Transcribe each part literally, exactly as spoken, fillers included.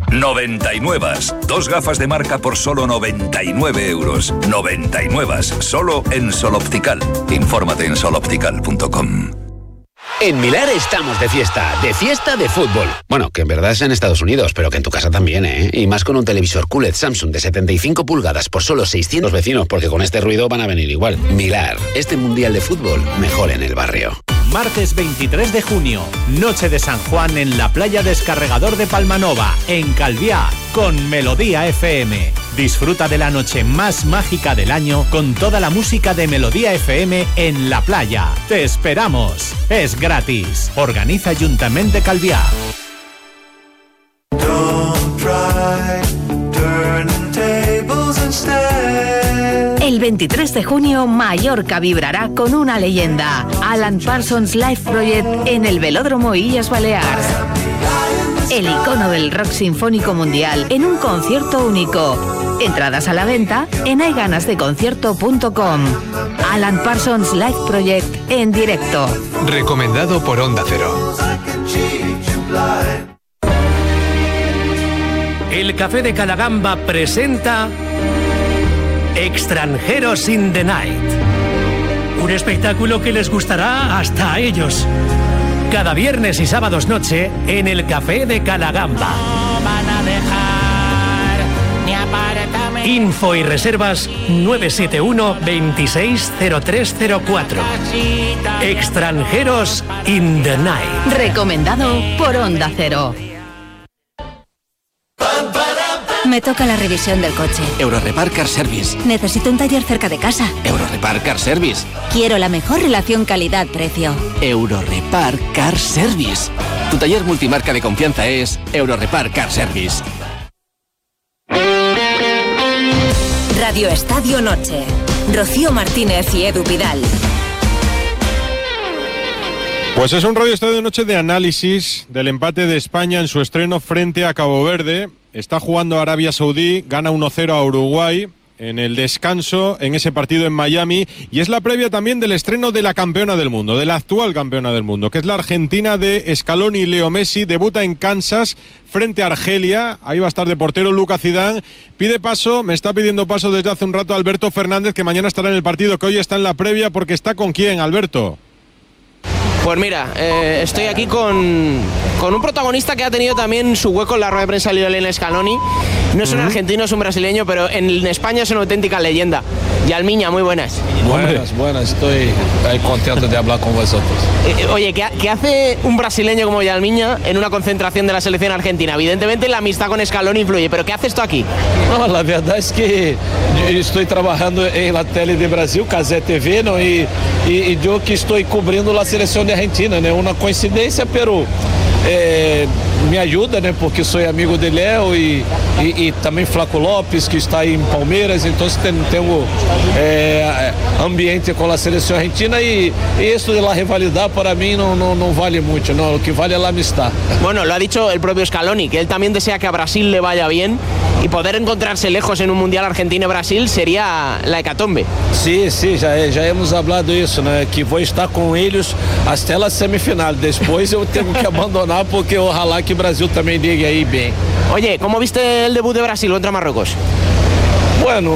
noventa y nueve. Dos gafas de marca por solo noventa y nueve euros. noventa y nueve. Solo en Sol Optical. Infórmate en sol optical punto com. En Milar estamos de fiesta, de fiesta de fútbol. Bueno, que en verdad es en Estados Unidos, pero que en tu casa también, ¿eh? Y más con un televisor Q L E D Samsung de setenta y cinco pulgadas por solo seiscientos vecinos, porque con este ruido van a venir igual. Milar, este mundial de fútbol, mejor en el barrio. Martes veintitrés de junio, Noche de San Juan en la playa Descarregador de Palmanova, en Calviá, con Melodía F M. Disfruta de la noche más mágica del año con toda la música de Melodía F M en la playa. ¡Te esperamos! Es gratis. Organiza Ayuntamiento de Calviá. El veintitrés de junio, Mallorca vibrará con una leyenda. Alan Parsons Live Project en el Velódromo Illes Balears. El icono del rock sinfónico mundial en un concierto único. Entradas a la venta en hay ganas de concierto punto com. Alan Parsons Live Project en directo. Recomendado por Onda Cero. El Café de Calagamba presenta Extranjeros in the Night. Un espectáculo que les gustará hasta a ellos. Cada viernes y sábados noche en el Café de Calagamba. No van a dejar ni apartamento. Info y reservas nueve siete uno, veintiséis, cero tres cero cuatro. Extranjeros in the Night. Recomendado por Onda Cero. Me toca la revisión del coche. Eurorepar Car Service. Necesito un taller cerca de casa. Eurorepar Car Service. Quiero la mejor relación calidad-precio. Eurorepar Car Service. Tu taller multimarca de confianza es Eurorepar Car Service. Radio Estadio Noche. Rocío Martínez y Edu Pidal. Pues es un Radio Estadio Noche de análisis del empate de España en su estreno frente a Cabo Verde. Está jugando Arabia Saudí, gana uno cero a Uruguay en el descanso en ese partido en Miami, y es la previa también del estreno de la campeona del mundo, de la actual campeona del mundo, que es la Argentina de Scaloni y Leo Messi. Debuta en Kansas frente a Argelia, ahí va a estar de portero Luka Zidane. Pide paso, me está pidiendo paso desde hace un rato Alberto Fernández, que mañana estará en el partido, que hoy está en la previa, porque está con quién, Alberto. Pues mira, eh, estoy aquí con, con un protagonista que ha tenido también su hueco en la rueda de prensa, Lionel Scaloni. No es un uh-huh. argentino, es un brasileño, pero en España es una auténtica leyenda. Yalmiña, muy buenas. Buenas, buenas, estoy contento de hablar con vosotros. Eh, oye, ¿qué, ¿qué hace un brasileño como Yalmiña en una concentración de la selección argentina? Evidentemente la amistad con Scaloni influye, pero ¿qué hace esto aquí? No, la verdad es que yo estoy trabajando en la tele de Brasil, Cazé T V, ¿no? y, y, y yo que estoy cubriendo la selección de Argentina, ¿no? Una coincidencia, pero eh, me ayuda, ¿no? Porque soy amigo de Leo y, y, y también Flaco López, que está en Palmeiras, entonces tengo eh, ambiente con la selección argentina, y, y esto de la rivalidad para mí no, no, no vale mucho, ¿no? Lo que vale es la amistad. Bueno, lo ha dicho el propio Scaloni, que él también desea que a Brasil le vaya bien, y poder encontrarse lejos en un Mundial Argentina-Brasil sería la hecatombe. Sí, sí, ya, ya hemos hablado eso, ¿no? Que voy a estar con ellos hasta la semifinal. Después yo tengo que abandonar, porque ojalá que Brasil también llegue ahí bien. Oye, ¿cómo viste el debut de Brasil contra Marruecos? Bueno,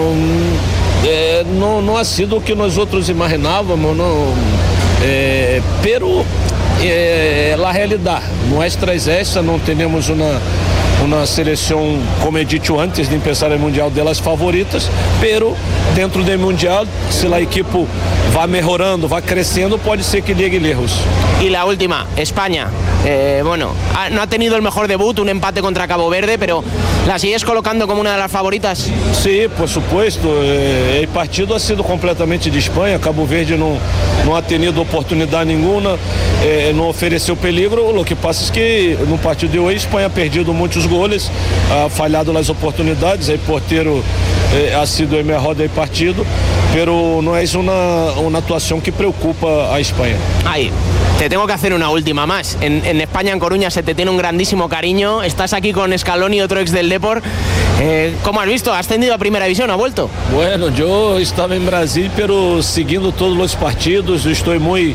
eh, no, no ha sido lo que nosotros imaginábamos, no, eh, pero eh, la realidad nuestra es esa, no tenemos una uma seleção, como he dicho antes de empezar o Mundial, de las favoritas, pero dentro do Mundial, se a equipe vai mejorando, vai crescendo, pode ser que llegue lejos. Y la última, España, eh, bueno, ha, no ha tenido el mejor debut, un empate contra Cabo Verde, pero ¿la sigues colocando como una de las favoritas? Sí, por supuesto, eh, el partido ha sido completamente de Espanha, Cabo Verde não, não ha tenido oportunidade nenhuma, eh, não ofereceu peligro. O que passa é que no partido de hoje Espanha ha perdido muitos goles, ha falhado nas oportunidades, o porteiro eh, ha sido el mejor del partido, pero no es una, una actuación que preocupa a España. Ahí, te tengo que hacer una última más. En, en España, en Coruña, se te tiene un grandísimo cariño. Estás aquí con Scaloni, otro ex del Depor. Eh, ¿Cómo has visto? ¿Has ascendido a Primera División? ¿Ha vuelto? Bueno, yo estaba en Brasil, pero siguiendo todos los partidos, estoy muy,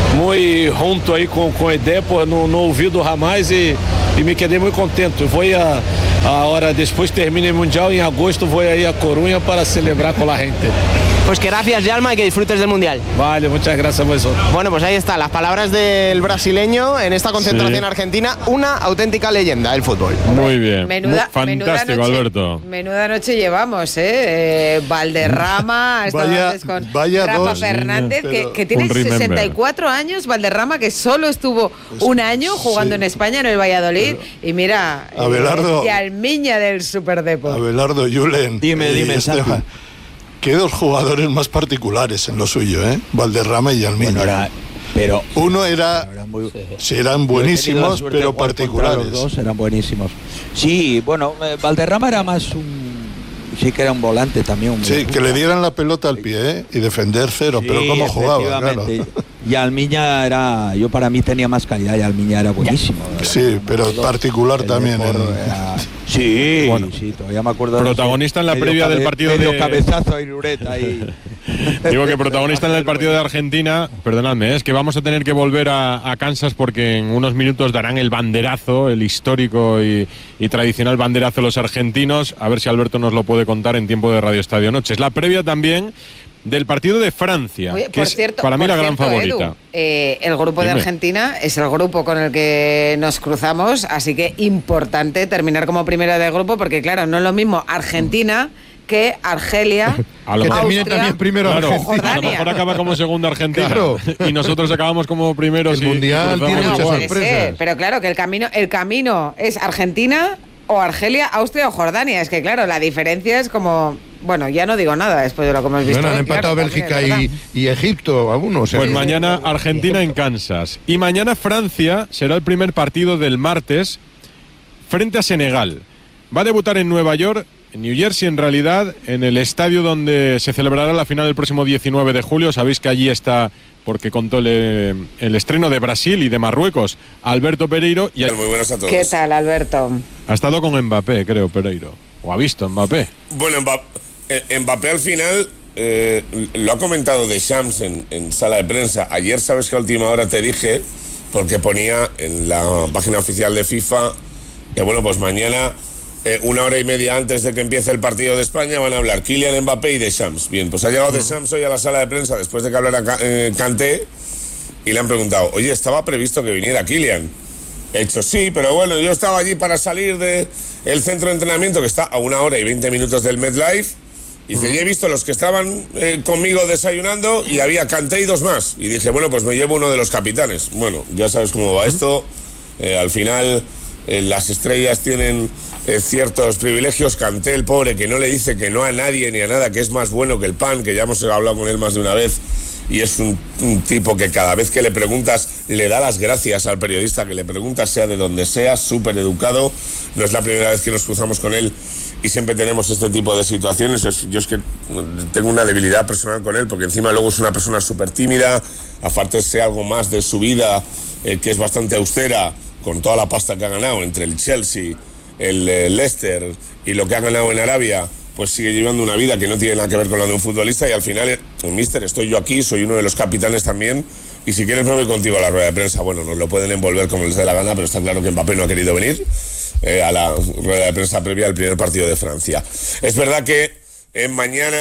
muy junto ahí con, con el Depor, no, no olvido jamás y, y me quedé muy contento. Voy a, ahora, después termine el Mundial, en agosto voy a ir a Coruña para celebrar con la gente. Pues que gracias, Yalma, y que disfrutes del Mundial. Vale, muchas gracias a vosotros. Bueno, pues ahí está, las palabras del brasileño en esta concentración sí. argentina, una auténtica leyenda del fútbol. Muy bien, menuda, Muy fantástico, menuda noche, Alberto. Menuda noche llevamos, ¿eh? eh Valderrama, vaya, con vaya Rafa dos, Fernández, que, que tiene sesenta y cuatro años, Valderrama, que solo estuvo un año jugando sí. en España, en el Valladolid, pero, y mira, Abelardo, y Almiña del Superdepor. Abelardo, Julen. Dime, dime, Esteban. Qué dos jugadores más particulares en lo suyo, ¿eh? Valderrama y Almiña. Bueno, era, pero uno era, era muy, sí, eran buenísimos, pero particulares. Los dos eran buenísimos. Sí, bueno, eh, Valderrama era más un, sí que era un volante también. Un sí, que le dieran la pelota al pie, ¿eh? Y defender cero, sí, pero cómo jugaba, claro. Y Almiña era, yo para mí tenía más calidad y Almiña era buenísimo. Sí, pero el particular el también. En... Era, sí, bueno, sí, todavía me acuerdo. Protagonista en la previa del partido de... cabezazo y Lureta ahí. Digo que protagonista en el partido de Argentina, perdonadme, es que vamos a tener que volver a, a Kansas porque en unos minutos darán el banderazo, el histórico y, y tradicional banderazo de los argentinos, a ver si Alberto nos lo puede contar en tiempo de Radio Estadio Noche. Es la previa también del partido de Francia, Oye, que por es cierto, para mí la gran cierto, favorita. Edu, eh, el grupo Dime. de Argentina es el grupo con el que nos cruzamos, así que importante terminar como primera del grupo, porque claro, no es lo mismo Argentina que Argelia, a lo que Austria, termine también primero claro, Argentina. A lo mejor acaba como segunda Argentina, claro. Y nosotros acabamos como primeros. El mundial y tiene muchas sorpresas. Ser, pero claro que el camino, el camino es Argentina o Argelia, Austria o Jordania. Es que claro, la diferencia es como... Bueno, ya no digo nada después de lo que hemos visto. Bueno, han empatado claro, Bélgica y, y Egipto, algunos. Pues sí, mañana Argentina en Kansas. Y mañana Francia será el primer partido del martes frente a Senegal. Va a debutar en Nueva York, en New Jersey en realidad, en el estadio donde se celebrará la final el próximo diecinueve de julio. Sabéis que allí está, porque contó el, el estreno de Brasil y de Marruecos, Alberto Pereiro. Y muy buenas a todos. ¿Qué tal, Alberto? Ha estado con Mbappé, creo, Pereiro. ¿O ha visto Mbappé? Bueno, Mbappé. Mbappé al final eh, lo ha comentado Deschamps en, en sala de prensa. Ayer, sabes que a última hora te dije, porque ponía en la página oficial de FIFA que bueno, pues mañana, eh, una hora y media antes de que empiece el partido de España, van a hablar Kylian Mbappé y Deschamps. Bien, pues ha llegado uh-huh. Deschamps hoy a la sala de prensa después de que hablara eh, Kanté y le han preguntado, oye, ¿estaba previsto que viniera Kylian? He hecho sí, pero bueno, yo estaba allí para salir del centro de entrenamiento que está a una hora y veinte minutos del MetLife. Y dice, y he visto los que estaban eh, conmigo desayunando y había Kanté y dos más. Y dije, bueno, pues me llevo uno de los capitanes. Bueno, ya sabes cómo va esto. Eh, al final, eh, las estrellas tienen eh, ciertos privilegios. Kanté, el pobre, que no le dice que no a nadie ni a nada, que es más bueno que el pan, que ya hemos hablado con él más de una vez. Y es un, un tipo que cada vez que le preguntas, le da las gracias al periodista que le preguntas, sea de donde sea, súper educado. No es la primera vez que nos cruzamos con él. Y siempre tenemos este tipo de situaciones. Yo es que tengo una debilidad personal con él, porque encima luego es una persona súper tímida, aparte sé algo más de su vida, eh, que es bastante austera, con toda la pasta que ha ganado entre el Chelsea, el eh, Leicester y lo que ha ganado en Arabia, pues sigue llevando una vida que no tiene nada que ver con la de un futbolista. Y al final, eh, mister, estoy yo aquí, soy uno de los capitanes también, y si quieres me voy contigo a la rueda de prensa. Bueno, nos lo pueden envolver como les dé la gana, pero está claro que Mbappé no ha querido venir Eh, a la rueda de prensa previa al primer partido de Francia. Es verdad que eh, mañana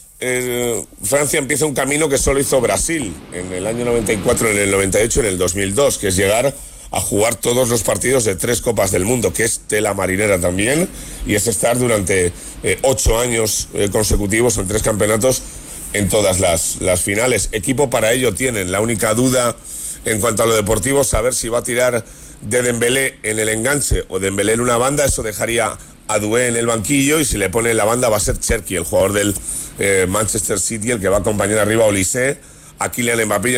eh, Francia empieza un camino que solo hizo Brasil en el año noventa y cuatro, en el noventa y ocho, en el dos mil dos, que es llegar a jugar todos los partidos de tres Copas del Mundo, que es tela marinera también, y es estar durante eh, ocho años eh, consecutivos en tres campeonatos en todas las, las finales. Equipo para ello tienen. La única duda en cuanto a lo deportivo, saber si va a tirar de Dembélé en el enganche o Dembélé en una banda. Eso dejaría a Doué en el banquillo, y si le pone en la banda va a ser Cherki, el jugador del eh, Manchester City, el que va a acompañar arriba a Olise, a Kylian Mbappé.